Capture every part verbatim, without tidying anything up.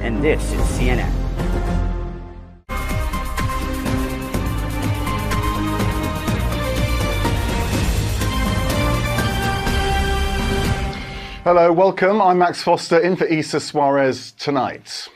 and this is C N N. Hello, welcome. I'm Max Foster, in for Isa Suarez tonight.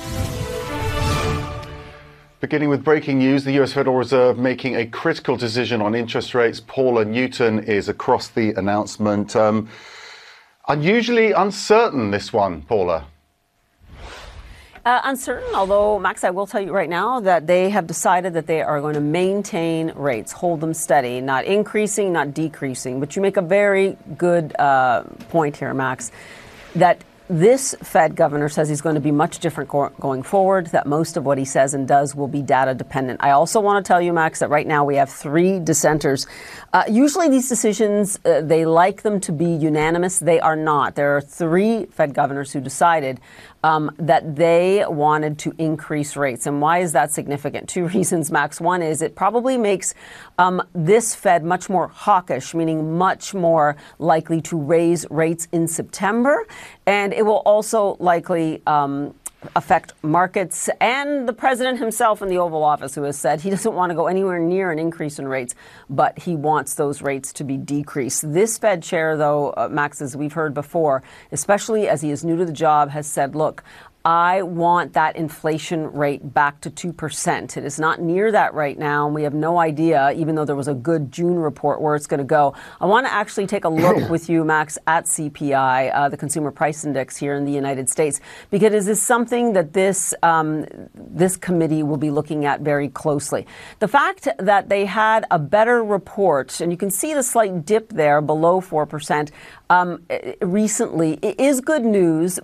Beginning with breaking news, the U S Federal Reserve making a critical decision on interest rates. Paula Newton is across the announcement. Um, unusually uncertain, this one, Paula. Uh, uncertain, although, Max, I will tell you right now that they have decided that they are going to maintain rates, hold them steady, not increasing, not decreasing. But you make a very good uh, point here, Max, that this Fed governor says he's going to be much different go- going forward, that most of what he says and does will be data dependent. I also want to tell you, Max, that right now we have three dissenters. Uh, usually these decisions, uh, they like them to be unanimous. They are not. There are three Fed governors who decided um, that they wanted to increase rates. And why is that significant? Two reasons, Max. One is it probably makes um, this Fed much more hawkish, meaning much more likely to raise rates in September. And it will also likely um, affect markets and the president himself in the Oval Office, who has said he doesn't want to go anywhere near an increase in rates, but he wants those rates to be decreased. This Fed chair, though, uh, Max, as we've heard before, especially as he is new to the job, has said, look, I want that inflation rate back to two percent. It is not near that right now, and we have no idea, even though there was a good June report, where it's going to go. I want to actually take a look with you, Max, at C P I, uh, the Consumer Price Index here in the United States, because it is something that this um, this committee will be looking at very closely. The fact that they had a better report, and you can see the slight dip there below four percent um, recently, is good news.